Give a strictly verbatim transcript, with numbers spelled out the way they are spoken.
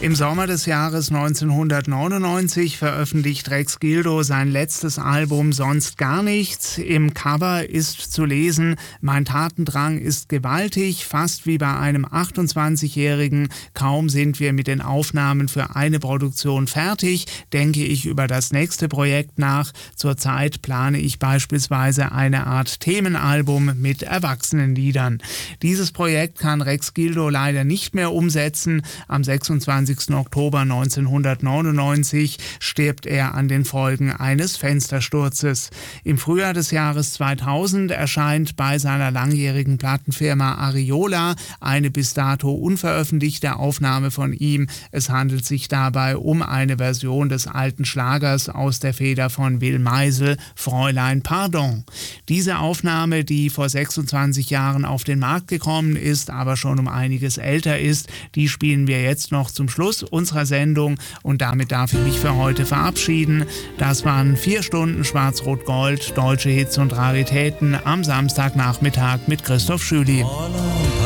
Im Sommer des Jahres neunzehnhundertneunundneunzig veröffentlicht Rex Gildo sein letztes Album Sonst gar nichts. Im Cover ist zu lesen: Mein Tatendrang ist gewaltig, fast wie bei einem achtundzwanzigjährigen. Kaum sind wir mit den Aufnahmen für eine Produktion fertig, denke ich über das nächste Projekt nach. Zurzeit plane ich beispielsweise eine Art Themenalbum mit Erwachsenenliedern. Dieses Projekt kann Rex Gildo leider nicht mehr umsetzen. Am sechsundzwanzigsten Oktober neunzehnhundertneunundneunzig stirbt er an den Folgen eines Fenstersturzes. Im Frühjahr des Jahres zweitausend erscheint bei seiner langjährigen Plattenfirma Ariola eine bis dato unveröffentlichte Aufnahme von ihm. Es handelt sich dabei um eine Version des alten Schlagers aus der Feder von Will Meisel, Fräulein Pardon. Diese Aufnahme, die vor sechsundzwanzig Jahren auf den Markt gekommen ist, aber schon um einiges älter ist, die spielen wir jetzt noch zum Schluss unserer Sendung und damit darf ich mich für heute verabschieden. Das waren vier Stunden Schwarz-Rot-Gold, deutsche Hits und Raritäten am Samstagnachmittag mit Christoph Schüli.